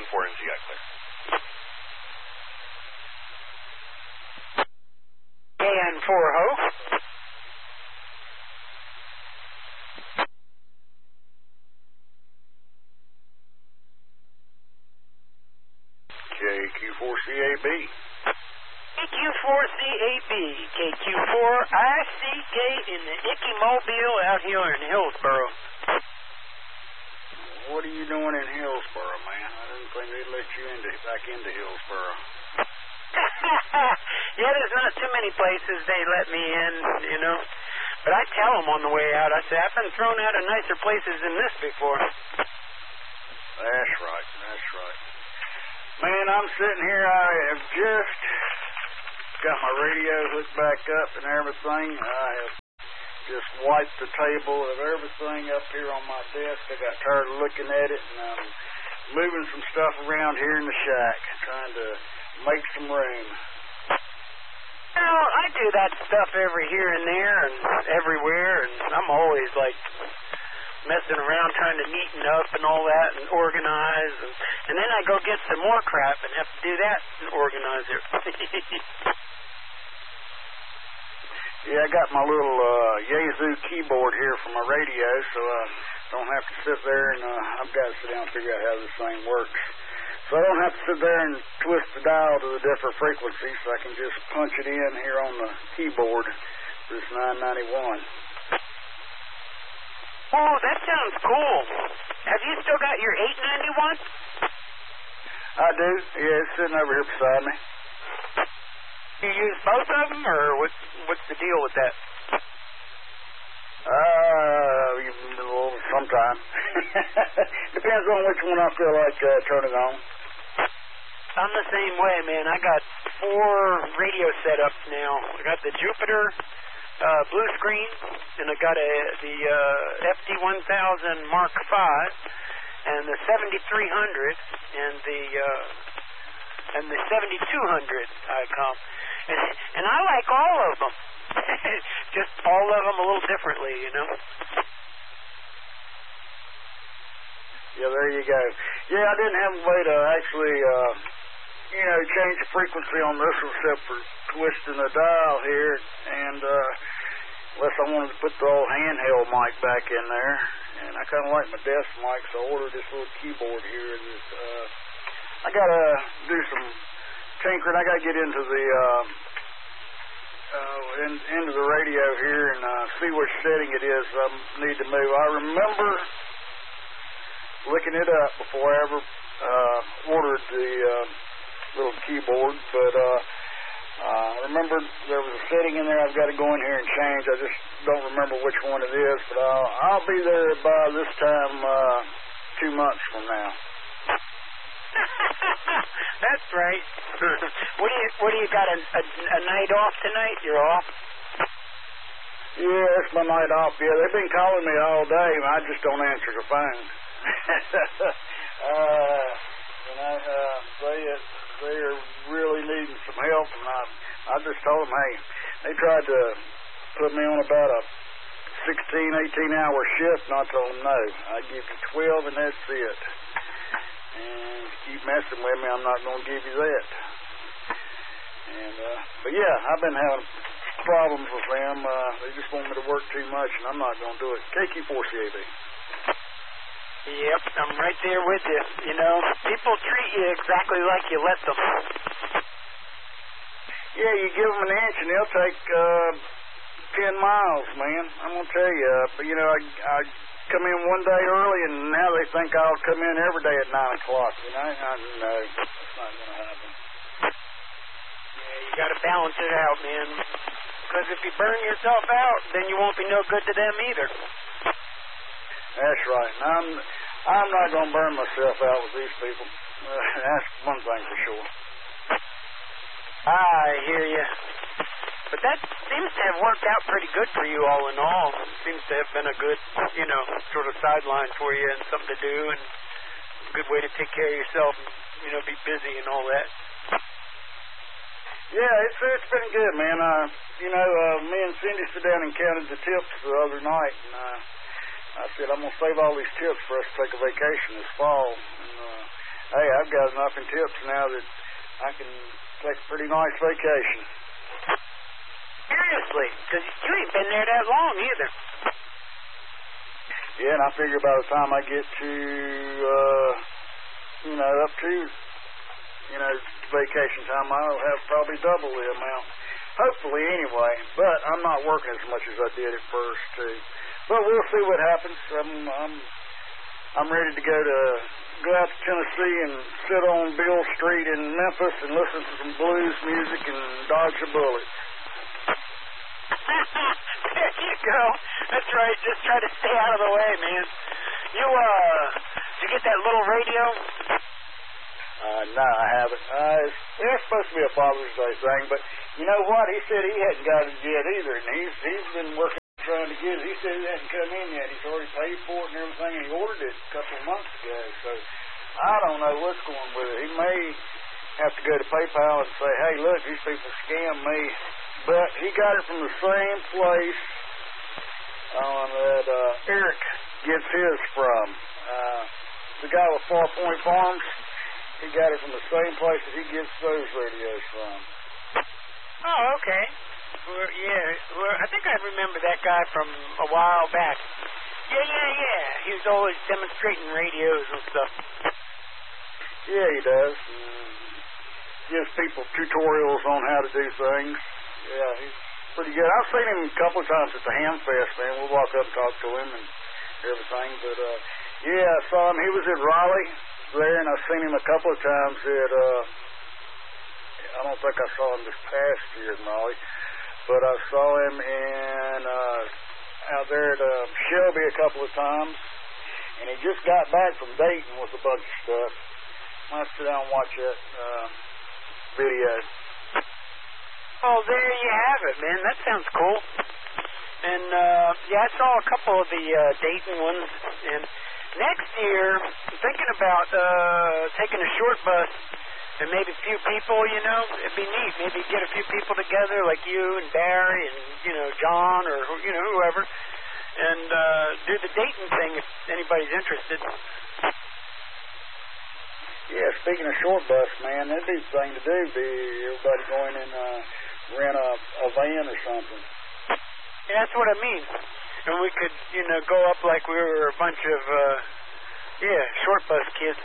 KN4NCI clear. KN4 ho. KQ4CAB. KQ4CAB, KQ4ICK in the Icky Mobile out here in Hillsboro. What are you doing in Hillsboro, man? I didn't think they'd let you back into Hillsboro. Yeah, there's not too many places they let me in, you know. But I tell them on the way out, I say, I've been thrown out of nicer places than this before. That's right, that's right. Man, I'm sitting here, I have just got my radio hooked back up and everything. I have just wiped the table of everything up here on my desk. I got tired of looking at it, and I'm moving some stuff around here in the shack, trying to make some room. Well, I do that stuff every here and there and everywhere, and I'm always, like, messing around trying to neaten up and all that and organize, and then I go get some more crap and have to do that and organize it. Yeah, I got my little Yazoo keyboard here for my radio, so I don't have to sit there and I've got to sit down and figure out how this thing works. So I don't have to sit there and twist the dial to the different frequencies, so I can just punch it in here on the keyboard, this 991. Oh, that sounds cool. Have you still got your 891? I do. Yeah, it's sitting over here beside me. Do you use both of them, or what's the deal with that? Sometime. Depends on which one I feel like turning on. I'm the same way, man. I got 4 radio setups now. I got the Jupiter blue screen, and I got the FD1000 Mark V, and the 7300, and the 7200 ICOM, and I like all of them. Just all of them a little differently, you know. Yeah, there you go. Yeah, I didn't have a way to actually, change the frequency on this except for twisting the dial here, and unless I wanted to put the old handheld mic back in there, and I kind of like my desk mic, so I ordered this little keyboard here. I got to do some tinkering. I got to get into the into the radio here and see which setting it is I need to move. I remember looking it up before I ever ordered the little keyboard, but I remember there was a setting in there I've got to go in here and change. I just don't remember which one it is, but I'll be there by this time 2 months from now. That's right. What do you got, a night off tonight? You're off? Yeah, it's my night off. Yeah, they've been calling me all day, and I just don't answer the phone. They are really needing some help, and I just told them, hey, they tried to put me on about a 16, 18-hour shift, and I told them no. I give you 12, and that's it. And if you keep messing with me, I'm not going to give you that. And but yeah, I've been having problems with them. They just want me to work too much, and I'm not going to do it. KQ4CAB. Yep, I'm right there with you. You know, people treat you exactly like you let them. Yeah, you give them an inch, and they'll take 10 miles, man. I'm going to tell you. But, you know, I come in one day early, and now they think I'll come in every day at 9 o'clock. You know, no, that's not going to happen. Yeah, you got to balance it out, man. Because if you burn yourself out, then you won't be no good to them either. That's right. And I'm not going to burn myself out with these people. That's one thing for sure. I hear you. But that seems to have worked out pretty good for you all in all. It seems to have been a good, you know, sort of sideline for you and something to do and a good way to take care of yourself and, you know, be busy and all that. Yeah, it's been good, man. Me and Cindy sat down and counted the tips the other night, and I said, I'm going to save all these tips for us to take a vacation this fall. And hey, I've got enough in tips now that I can take a pretty nice vacation. Seriously, because you ain't been there that long either. Yeah, and I figure by the time I get to, up to, vacation time, I'll have probably double the amount. Hopefully, anyway. But I'm not working as much as I did at first, too. But we'll see what happens. I'm ready to go out to Tennessee and sit on Beale Street in Memphis and listen to some blues music and dodge a bullet. There you go. That's right. Just try to stay out of the way, man. Did you get that little radio? No, I haven't. It's supposed to be a Father's Day thing, but you know what? He said he hadn't got it yet either, and he's been working trying to get it. He said it hadn't come in yet. He's already paid for it and everything, and he ordered it a couple of months ago. So I don't know what's going with it. He may have to go to PayPal and say, hey, look, these people scammed me. But he got it from the same place that Eric gets his from. The guy with 4 Point Farms, he got it from the same place that he gets those radios from. Oh, okay. I think I remember that guy from a while back. Yeah. He was always demonstrating radios and stuff. Yeah, he does. Gives people tutorials on how to do things. Yeah, he's pretty good. I've seen him a couple of times at the Ham Fest, man. We'll walk up and talk to him and everything. But, yeah, I saw him. He was at Raleigh there, and I've seen him a couple of times at, I don't think I saw him this past year in Raleigh, but I saw him out there at Shelby a couple of times, and he just got back from Dayton with a bunch of stuff. I'll sit down and watch that video. Oh, there you have it, man. That sounds cool. And, I saw a couple of the Dayton ones. And next year, I'm thinking about taking a short bus and maybe a few people, It'd be neat. Maybe get a few people together like you and Barry and, John or, whoever. And do the Dayton thing if anybody's interested. Yeah, speaking of short bus, man, that'd be the thing to do. Everybody going and rent a van or something. Yeah, that's what I mean. And we could, go up like we were a bunch of, short bus kids.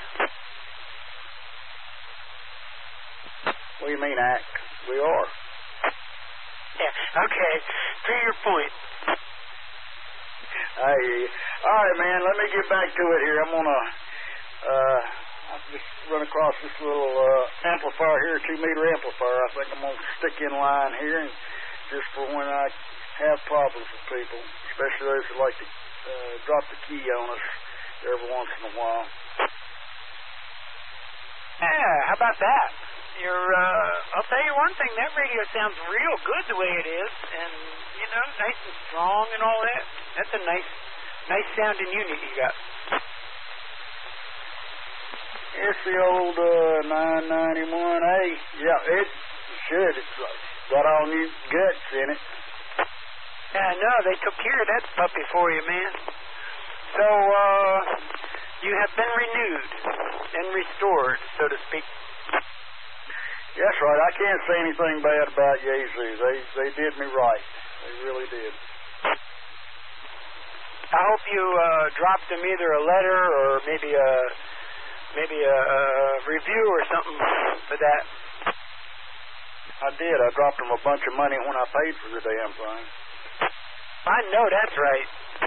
What do you mean, act? We are. Yeah, okay. To your point. I hear you. All right, man, let me get back to it here. I'm going to just run across this little amplifier here, 2-meter amplifier. I think I'm going to stick in line here, and just for when I have problems with people, especially those who like to drop the key on us every once in a while. Yeah, how about that? I'll tell you one thing, that radio sounds real good the way it is, and, nice and strong and all that. That's a nice sounding unit you got. It's the old 991A. Yeah, it should. It's got all new guts in it. Yeah, no, they took care of that puppy for you, man. So, you have been renewed and restored, so to speak. That's right. I can't say anything bad about Yazoo. They did me right. They really did. I hope you dropped them either a letter or maybe a review or something for that. I did. I dropped them a bunch of money when I paid for the damn thing. I know that's right.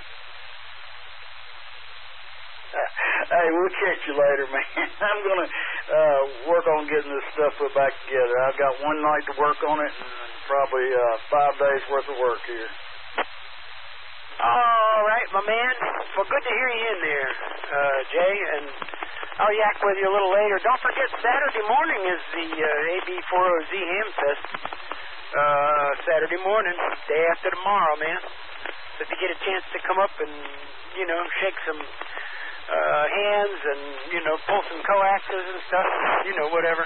Hey, we'll catch you later, man. I'm going to work on getting this stuff put back together. I've got one night to work on it and probably 5 days worth of work here. All right, my man. Well, good to hear you in there, Jay, and I'll yak with you a little later. Don't forget, Saturday morning is the AB40Z Ham Fest. Saturday morning, day after tomorrow, man. So if you get a chance to come up and, shake some hands and, pull some coaxes and stuff, whatever.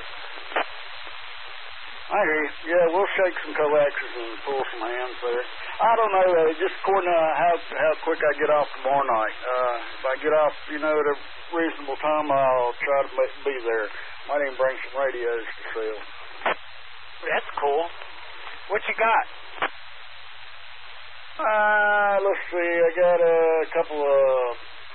I hear you. Yeah, we'll shake some coaxes and pull some hands there. I don't know, just according to how quick I get off tomorrow night. If I get off, at a reasonable time, I'll try to be there. Might even bring some radios to sell. That's cool. What you got? Let's see. I got a couple of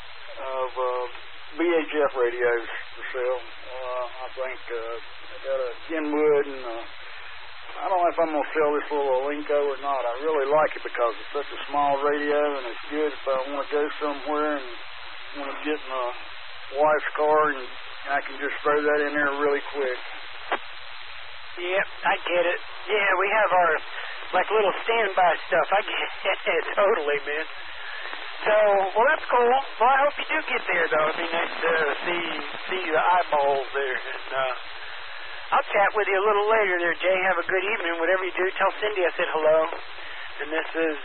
VHF radios to sell. I think I got a Kenwood, and I don't know if I'm going to sell this little Alinco or not. I really like it because it's such a small radio, and it's good if I want to go somewhere and want to get in a wife's car, and I can just throw that in there really quick. Yep, I get it. Yeah, we have our, like, little standby stuff. I get it totally, man. So, well, that's cool. Well, I hope you do get there, though. It'd be nice to see the eyeballs there. And I'll chat with you a little later there, Jay. Have a good evening. Whatever you do, tell Cindy I said hello. And this is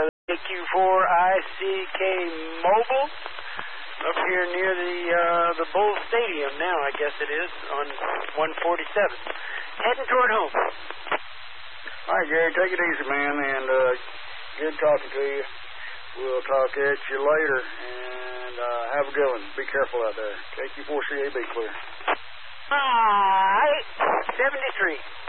AQ4ICK Mobile up here near the Bulls Stadium now, I guess it is, on 147. Heading toward home. All right, Gary, take it easy, man, and good talking to you. We'll talk at you later, and have a good one. Be careful out there. KQ4CAB clear. All right, 73.